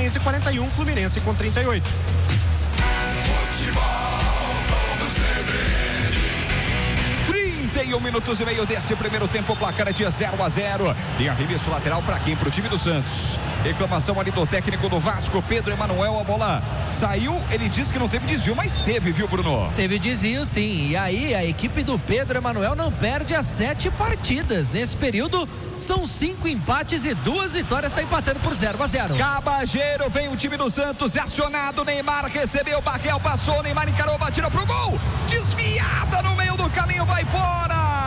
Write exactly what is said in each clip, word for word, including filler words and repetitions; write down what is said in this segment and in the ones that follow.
Fluminense quarenta e um, Fluminense com trinta e oito. trinta e um minutos e meio desse primeiro tempo, o placar é de zero a zero. Tem arremesso lateral para quem? Pro time do Santos. Reclamação ali do técnico do Vasco, Pedro Emanuel. A bola saiu, ele disse que não teve desvio, mas teve, viu, Bruno? Teve desvio, sim. E aí a equipe do Pedro Emanuel não perde as sete partidas. Nesse período são cinco empates e duas vitórias, está empatando por zero a zero. Cabageiro, vem o time do Santos, é acionado, Neymar recebeu, Barrel passou, Neymar encarou, batida pro gol, desviada no meio do caminho, vai fora.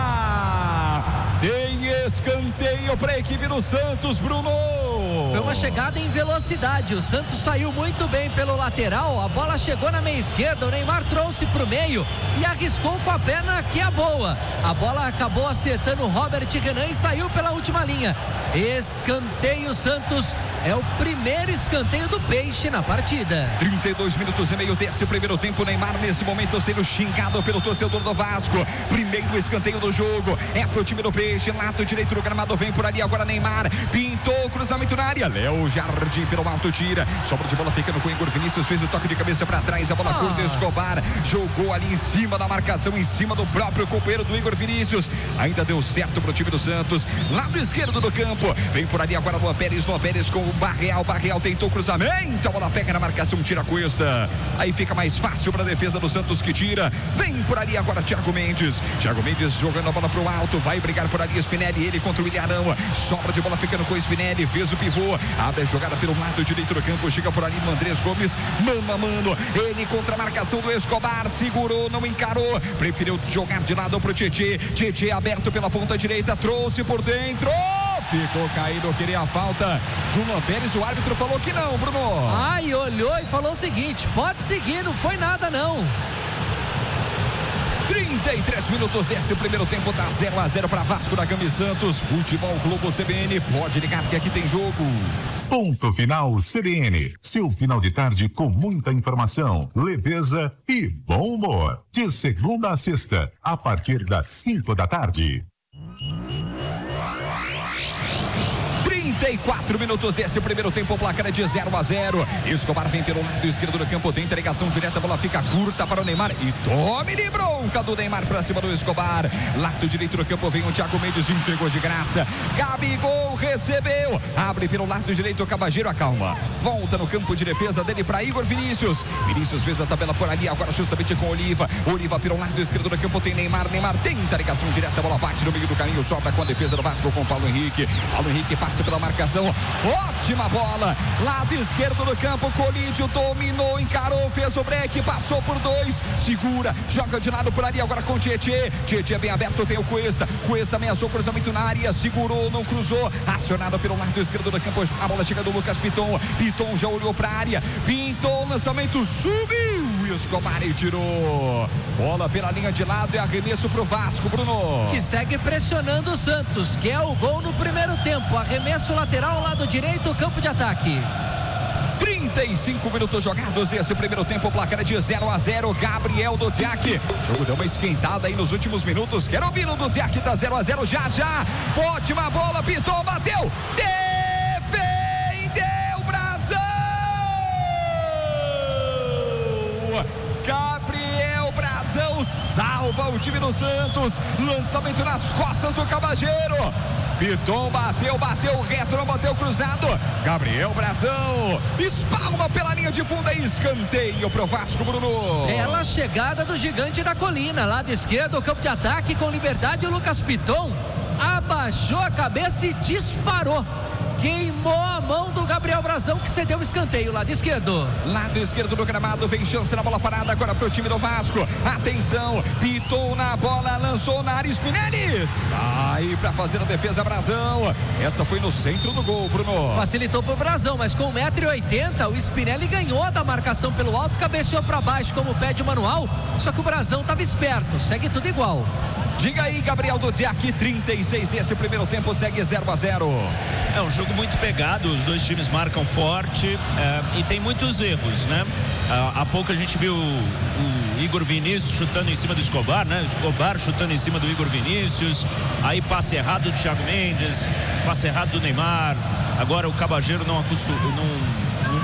Tem escanteio para a equipe do Santos, Bruno. Foi uma chegada em velocidade, o Santos saiu muito bem pelo lateral, a bola chegou na meia esquerda, o Neymar trouxe para o meio e arriscou com a perna que é boa. A bola acabou acertando o Robert Renan e saiu pela última linha. Escanteio Santos, é o primeiro escanteio do Peixe na partida. trinta e dois minutos e meio desse primeiro tempo, Neymar nesse momento sendo xingado pelo torcedor do Vasco. Primeiro escanteio do jogo, é pro time do Peixe, lado direito do gramado, vem por ali agora Neymar, pintou, cruzamento na área, Léo Jardim pelo alto tira, sobra de bola ficando com o Igor Vinícius, fez o toque de cabeça para trás, a bola curta, Escobar jogou ali em cima da marcação, em cima do próprio companheiro do Igor Vinícius, ainda deu certo pro time do Santos, lado esquerdo do campo, vem por ali agora Luan Pérez, Luan Pérez com o Barreal, Barreal tentou cruzamento, a bola pega na marcação, tira a Cuesta, aí fica mais fácil para a defesa do Santos que tira, vem por ali agora Thiago Mendes, Thiago Mendes jogando a bola pro alto, vai brigar por ali Spinelli, ele contra o Ilharão, sobra de bola ficando com o Spinelli, fez o pivô, abre a jogada pelo lado direito do campo, chega por ali Andrés Gomes, mano a mano, ele contra a marcação do Escobar, segurou, não encarou, preferiu jogar de lado pro Tietê, Tietê aberto pela ponta direita, trouxe por dentro, ficou caído, queria a falta do Luan Pérez, o árbitro falou que não, Bruno. Ai, olhou e falou o seguinte, pode seguir, não foi nada não. trinta e três minutos desse primeiro tempo, dá zero a zero para Vasco da Gama e Santos. Futebol Globo C B N, pode ligar que aqui tem jogo. Ponto final C B N, seu final de tarde com muita informação, leveza e bom humor. De segunda a sexta, a partir das cinco da tarde. trinta e quatro minutos desse primeiro tempo, o placar é de zero a zero. Escobar vem pelo lado esquerdo do campo, tem entregação direta, a bola fica curta para o Neymar e tome-lhe bronca do Neymar para cima do Escobar. Lado direito do campo vem o Thiago Mendes, entregou de graça. Gabigol recebeu, abre pelo lado direito, o Cabageiro acalma. Volta no campo de defesa dele para Igor Vinícius. Vinícius fez a tabela por ali, agora justamente com Oliva. Oliva pelo lado esquerdo do campo tem Neymar, Neymar tem entregação direta, a bola bate no meio do caminho, sobra com a defesa do Vasco com Paulo Henrique. Paulo Henrique passa pela marcação, ótima bola, lado esquerdo do campo, Colídio dominou, encarou, fez o break, passou por dois, segura, joga de lado por ali, agora com Tietê, Tietê bem aberto, tem o Cuesta, Cuesta ameaçou, cruzamento na área, segurou, não cruzou, acionado pelo lado esquerdo do campo, a bola chega do Lucas Piton, Piton já olhou pra área, pintou, lançamento, subiu, Escobar e tirou, bola pela linha de lado e arremesso pro Vasco, Bruno. Que segue pressionando o Santos, que é o gol no primeiro tempo, arremesso lateral, lado direito, campo de ataque. trinta e cinco minutos jogados desse primeiro tempo, placar é de zero a zero, Gabriel Dudziak. O jogo deu uma esquentada aí nos últimos minutos. Quero ouvir o Dudziak, tá zero a zero já já. Ótima bola, pitou, bateu. Defendeu, Brasil! Gabriel Brazão salva o time do Santos. Lançamento nas costas do Cabageiro. Piton bateu, bateu reto, não bateu cruzado. Gabriel Brazão espalma pela linha de fundo e escanteio pro Vasco, Bruno. Bela chegada do gigante da colina, lado esquerdo, campo de ataque com liberdade, o Lucas Piton abaixou a cabeça e disparou. Queimou a mão do Gabriel Brazão, que cedeu o escanteio, lado esquerdo. Lado esquerdo do gramado, vem chance na bola parada agora pro time do Vasco. Atenção, pitou na bola, lançou na área, Spinelli. Sai pra fazer a defesa, Brazão. Essa foi no centro do gol, Bruno. Facilitou pro Brazão, mas com um metro e oitenta, o Spinelli ganhou da marcação pelo alto, cabeceou pra baixo como pede o manual. Só que o Brazão tava esperto, segue tudo igual. Diga aí, Gabriel Dudziak, trinta e seis desse primeiro tempo, segue zero a zero. É um jogo muito pegado, os dois times marcam forte é, e tem muitos erros, né? Há, há pouco a gente viu o, o Igor Vinícius chutando em cima do Escobar, né? Escobar chutando em cima do Igor Vinícius, aí passe errado do Thiago Mendes, passe errado do Neymar, agora o Cabageiro não acostumou, não